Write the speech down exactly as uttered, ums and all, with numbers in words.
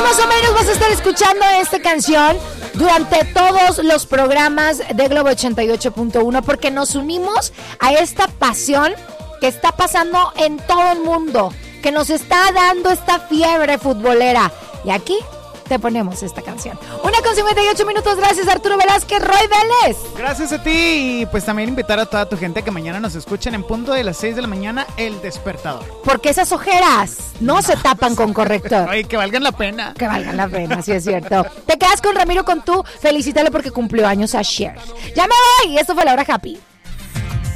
más o menos vas a estar escuchando esta canción durante todos los programas de Globo ochenta y ocho punto uno porque nos unimos a esta pasión que está pasando en todo el mundo, que nos está dando esta fiebre futbolera. Y aquí te ponemos esta canción. Una con cincuenta y ocho minutos. Gracias, Arturo Velázquez, Roy Vélez. Gracias a ti. Y pues también invitar a toda tu gente que mañana nos escuchen en punto de las seis de la mañana, El Despertador. Porque esas ojeras no, no se tapan con corrector. Ay, que valgan la pena. Que valgan la pena, sí es cierto. Te quedas con Ramiro Contú. Felicítale porque cumplió años ayer. Ya me voy. Esto fue La Hora Happy.